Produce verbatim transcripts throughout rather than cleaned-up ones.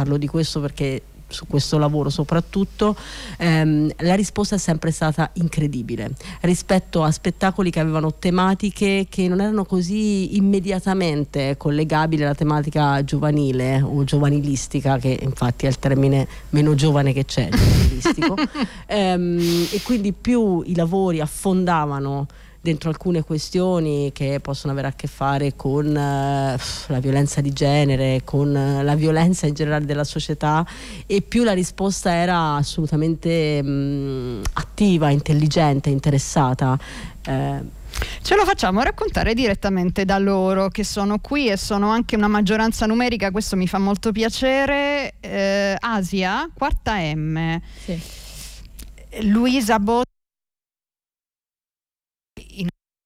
parlo di questo perché su questo lavoro soprattutto, ehm, la risposta è sempre stata incredibile rispetto a spettacoli che avevano tematiche che non erano così immediatamente collegabili alla tematica giovanile o giovanilistica, che infatti è il termine meno giovane che c'è, giovanilistico. ehm, e quindi più i lavori affondavano dentro alcune questioni che possono avere a che fare con uh, la violenza di genere, con uh, la violenza in generale della società, e più la risposta era assolutamente mh, attiva, intelligente, interessata. Eh, Ce lo facciamo raccontare direttamente da loro, che sono qui e sono anche una maggioranza numerica, questo mi fa molto piacere. eh, Asia, quarta M, Sì. Luisa Botti, in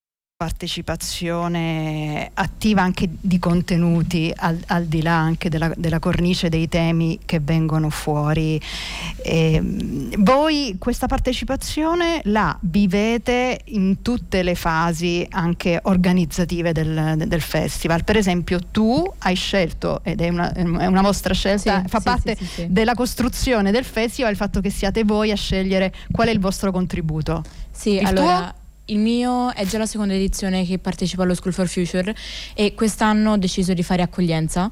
partecipazione attiva anche di contenuti al, al di là anche della, della cornice dei temi che vengono fuori. E voi questa partecipazione la vivete in tutte le fasi anche organizzative del, del festival. Per esempio tu hai scelto, ed è una, è una vostra scelta, sì, fa sì, parte sì, sì, sì. della costruzione del festival, il fatto che siate voi a scegliere qual è il vostro contributo. Sì, Il allora tuo? il mio è già la seconda edizione che partecipo allo School for Future e quest'anno ho deciso di fare accoglienza,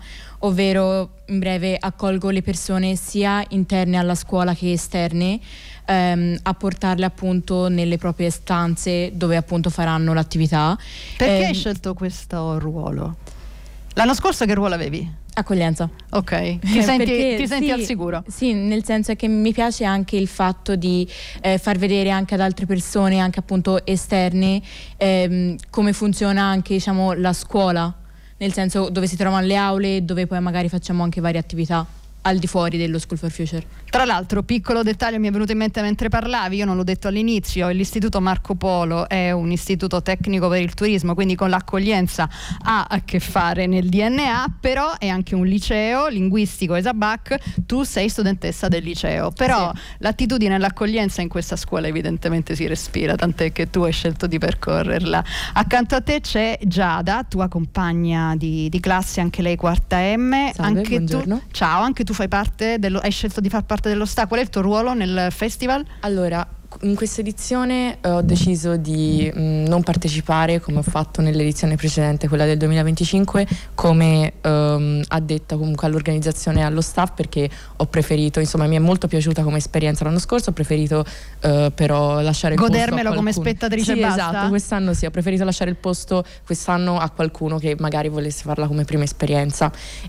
ovvero in breve accolgo le persone sia interne alla scuola che esterne, ehm, a portarle appunto nelle proprie stanze dove appunto faranno l'attività. Perché Eh, hai scelto questo ruolo? L'anno scorso che ruolo avevi? Accoglienza. Ok, ti senti, Perché, ti senti sì, al sicuro? Sì, nel senso è che mi piace anche il fatto di eh, far vedere anche ad altre persone, anche appunto esterne, ehm, come funziona anche, diciamo, la scuola, nel senso dove si trovano le aule, dove poi magari facciamo anche varie attività al di fuori dello School for Future. Tra l'altro, piccolo dettaglio mi è venuto in mente mentre parlavi, io non l'ho detto all'inizio, l'istituto Marco Polo è un istituto tecnico per il turismo, quindi con l'accoglienza ha a che fare nel D N A, però è anche un liceo linguistico ESABAC, tu sei studentessa del liceo, però Sì. l'attitudine all'accoglienza in questa scuola evidentemente si respira, tant'è che tu hai scelto di percorrerla. Accanto a te c'è Giada, tua compagna di, di classe, anche lei quarta M. Salve, anche buongiorno. tu, ciao, anche tu fai parte dello, hai scelto di far parte dello staff. Qual è il tuo ruolo nel festival? Allora, in questa edizione eh, ho deciso di mh, non partecipare come ho fatto nell'edizione precedente, quella del duemilaventicinque, come ehm, addetta comunque all'organizzazione e allo staff, perché ho preferito, insomma mi è molto piaciuta come esperienza l'anno scorso, ho preferito eh, però lasciare il Godermelo posto a come qualcuno. spettatrice sì, e basta? Esatto, quest'anno sì, ho preferito lasciare il posto quest'anno a qualcuno che magari volesse farla come prima esperienza,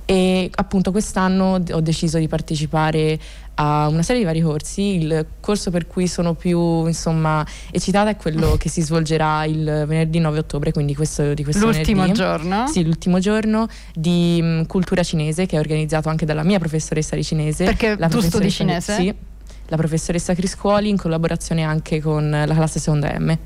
e appunto quest'anno ho deciso di partecipare a una serie di vari corsi. Il corso per cui sono più insomma eccitata è quello che si svolgerà il venerdì nove ottobre, quindi questo di questo L'ultimo venerdì. giorno? Sì, l'ultimo giorno di mh, cultura cinese, che è organizzato anche dalla mia professoressa di cinese. Perché la tu studi professoressa- cinese? Sì, la professoressa Criscuoli, in collaborazione anche con la classe seconda M.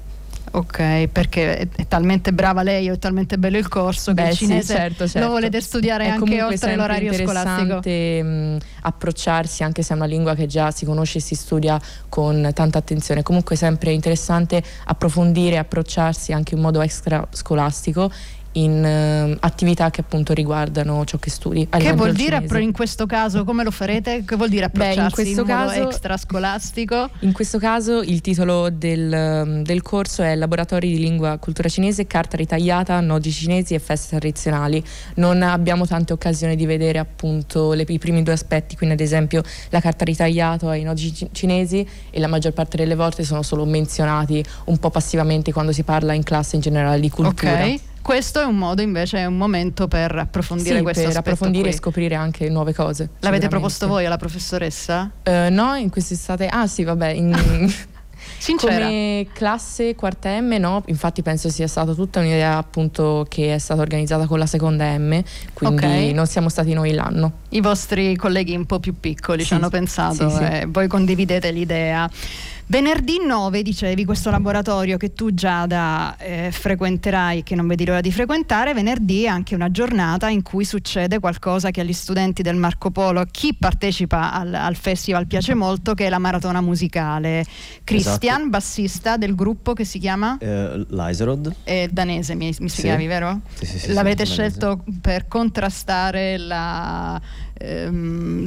Ok, perché è, è talmente brava lei o è talmente bello il corso che Beh, il sì, cinese certo, certo. lo volete studiare È anche comunque oltre sempre l'orario scolastico. interessante mh, approcciarsi, anche se è una lingua che già si conosce e si studia con tanta attenzione. Comunque è sempre interessante approfondire e approcciarsi anche in modo extra scolastico in uh, attività che appunto riguardano ciò che studi. Ad Che esempio vuol il dire cinese. appro- in questo caso come lo farete? Che vuol dire Beh, in approcciarsi questo in modo caso- extrascolastico? In questo caso il titolo del, um, del corso è Laboratori di lingua cultura cinese, carta ritagliata, nodi cinesi e feste tradizionali. Non abbiamo tante occasioni di vedere appunto le, i primi due aspetti, quindi ad esempio la carta ritagliata e i nodi ci- cinesi, e la maggior parte delle volte sono solo menzionati un po' passivamente quando si parla in classe in generale di cultura. Ok. Questo è un modo invece, è un momento per approfondire Sì, questo per aspetto approfondire qui. e scoprire anche nuove cose. L'avete sicuramente. proposto voi alla professoressa? Eh, no, in quest'estate. Ah sì, vabbè, in, Sincera? come classe quarta M no, infatti penso sia stata tutta un'idea appunto che è stata organizzata con la seconda M, quindi Ok. non siamo stati noi l'anno. I vostri colleghi un po' più piccoli ci Sì, hanno pensato sì, sì. e voi condividete l'idea. Venerdì nove, dicevi, questo laboratorio che tu Giada eh, frequenterai, che non vedi l'ora di frequentare. Venerdì è anche una giornata in cui succede qualcosa che agli studenti del Marco Polo, chi partecipa al, al festival, piace molto, che è la maratona musicale. Christian, Esatto. bassista del gruppo che si chiama? Eh, L'Iserod. È danese, mi, mi Sì. spiegavi, vero? Sì, sì, sì, L'avete sì, scelto per contrastare la... ehm,